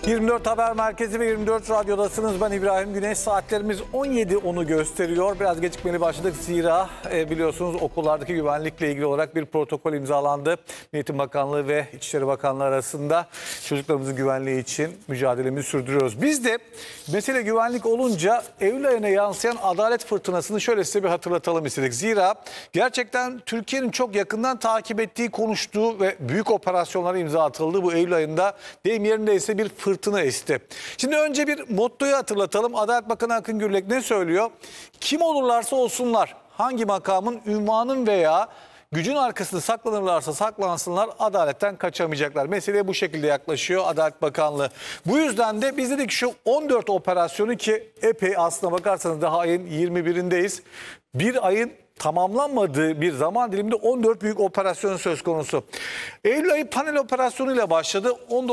24 Haber Merkezi ve 24 Radyo'dasınız. Ben İbrahim Güneş. Saatlerimiz 17.10'u gösteriyor. Biraz gecikmeli başladık zira biliyorsunuz okullardaki güvenlikle ilgili olarak bir protokol imzalandı. Eğitim Bakanlığı ve İçişleri Bakanlığı arasında çocuklarımızın güvenliği için mücadelemizi sürdürüyoruz. Biz de mesele güvenlik olunca Eylül ayına yansıyan adalet fırtınasını şöyle size bir hatırlatalım istedik. Zira gerçekten Türkiye'nin çok yakından takip ettiği, konuştuğu ve büyük operasyonlara imza atıldı. Bu Eylül ayında deyim yerindeyse bir fırtına esti. Şimdi önce bir mottoyu hatırlatalım. Adalet Bakanı Akın Gürlek ne söylüyor? Kim olurlarsa olsunlar, hangi makamın, ünvanın veya gücün arkasında saklanırlarsa saklansınlar, adaletten kaçamayacaklar. Meseleye bu şekilde yaklaşıyor Adalet Bakanlığı. Bu yüzden de biz dedik şu 14 operasyonu ki epey aslına bakarsanız daha ayın 21'indeyiz. Bir ayın tamamlanmadığı bir zaman diliminde 14 büyük operasyon söz konusu. Eylül ayı panel operasyonuyla başladı.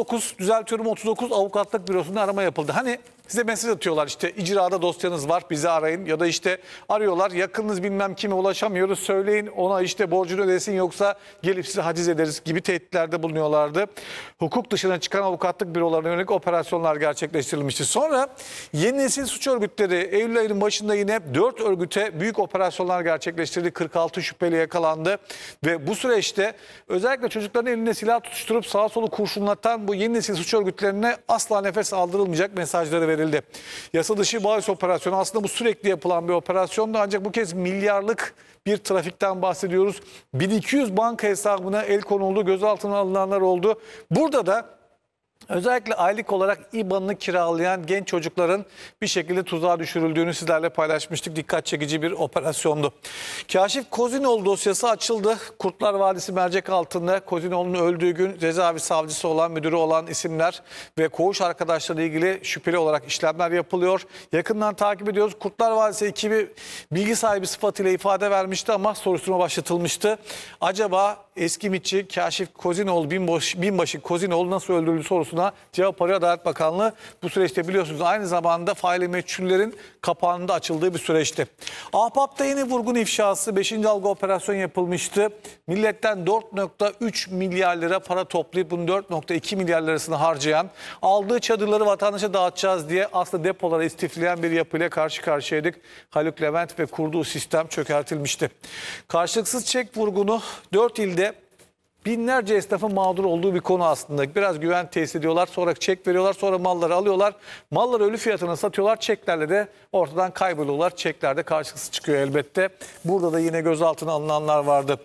39 avukatlık bürosunda arama yapıldı. Hani size mesaj atıyorlar, işte icrada dosyanız var bizi arayın, ya da işte arıyorlar yakınınız bilmem kime ulaşamıyoruz söyleyin ona işte borcunu ödesin yoksa gelip sizi haciz ederiz gibi tehditlerde bulunuyorlardı. Hukuk dışına çıkan avukatlık bürolarına yönelik operasyonlar gerçekleştirilmişti. Sonra yeni nesil suç örgütleri Eylül ayının başında yine 4 örgüte büyük operasyonlar gerçekleştirdi. 46 şüpheli yakalandı ve bu süreçte özellikle çocukların eline silah tutuşturup sağa solu kurşunlatan bu yeni nesil suç örgütlerine asla nefes aldırılmayacak mesajları verildi. Yasa dışı bahis operasyonu aslında bu sürekli yapılan bir operasyondu, ancak bu kez milyarlık bir trafikten bahsediyoruz. 1200 banka hesabına el konuldu, gözaltına alınanlar oldu. Burada da özellikle aylık olarak İBAN'ını kiralayan genç çocukların bir şekilde tuzağa düşürüldüğünü sizlerle paylaşmıştık. Dikkat çekici bir operasyondu. Kaşif Kozinoğlu dosyası açıldı. Kurtlar Vadisi mercek altında Kozinoğlu'nun öldüğü gün cezaevi savcısı olan, müdürü olan isimler ve koğuş arkadaşları ilgili şüpheli olarak işlemler yapılıyor. Yakından takip ediyoruz. Kurtlar Vadisi ekibi bilgi sahibi sıfatıyla ifade vermişti ama soruşturma başlatılmıştı. Acaba eski MİT'çi Kaşif Kozinoğlu, binbaşı Kozinoğlu nasıl öldürüldü sorusuna cevap arıyor Adalet Bakanlığı. Bu süreçte biliyorsunuz aynı zamanda faili meçhullerin kapağının da açıldığı bir süreçti. Ahbap'ta yeni vurgun ifşası 5. algı operasyon yapılmıştı. Milletten 4,3 milyar lira para toplayıp bunu 4,2 milyar lirasını harcayan, aldığı çadırları vatandaşa dağıtacağız diye aslında depolara istifleyen bir yapıyla karşı karşıyaydık. Haluk Levent ve kurduğu sistem çökertilmişti. Karşılıksız çek vurgunu 4 ilde binlerce esnafın mağdur olduğu bir konu aslında. Biraz güven tesis ediyorlar, sonra çek veriyorlar, sonra malları alıyorlar. Malları ölü fiyatına satıyorlar, çeklerle de ortadan kayboluyorlar. Çekler de karşılıksız çıkıyor elbette. Burada da yine gözaltına alınanlar vardı.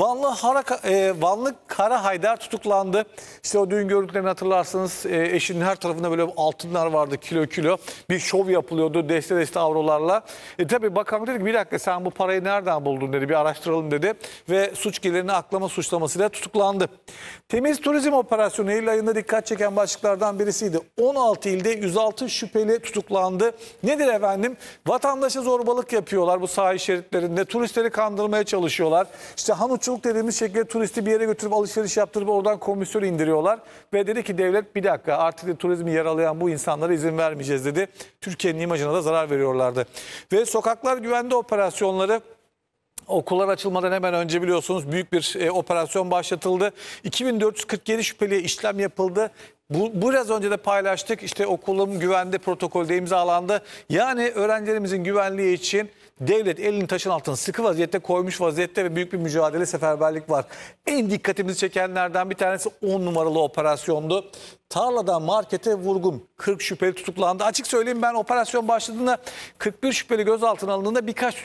Vanlı Kara Haydar tutuklandı. İşte o düğün görüntülerini hatırlarsınız. Eşinin her tarafında böyle altınlar vardı kilo kilo. Bir şov yapılıyordu deste deste avrolarla. Tabii bakan dedi ki bir dakika sen bu parayı nereden buldun dedi, bir araştıralım dedi. Ve suç gelirini aklama suçlamasıyla tutuklandı. Temiz turizm operasyonu Eylül ayında dikkat çeken başlıklardan birisiydi. 16 ilde 106 şüpheli tutuklandı. Nedir efendim? Vatandaşa zorbalık yapıyorlar bu sahil şeritlerinde. Turistleri kandırmaya çalışıyorlar. İşte hanuççuluk dediğimiz şekilde turisti bir yere götürüp alışveriş yaptırıp oradan komisyon indiriyorlar. Ve dedi ki devlet bir dakika artık de turizmi yaralayan bu insanlara izin vermeyeceğiz dedi. Türkiye'nin imajına da zarar veriyorlardı. Ve sokaklar güvende operasyonları okullar açılmadan hemen önce biliyorsunuz büyük bir operasyon başlatıldı. 2447 şüpheliye işlem yapıldı. Biraz önce de paylaştık. İşte okulun güvende protokolde imzalandı. Yani öğrencilerimizin güvenliği için devlet elini taşın altına sıkı vaziyette koymuş vaziyette ve büyük bir mücadele, seferberlik var. En dikkatimizi çekenlerden bir tanesi 10 numaralı operasyondu. Tarladan markete vurgun, 40 şüpheli tutuklandı. Açık söyleyeyim, ben operasyon başladığında 41 şüpheli gözaltına alındığında birkaç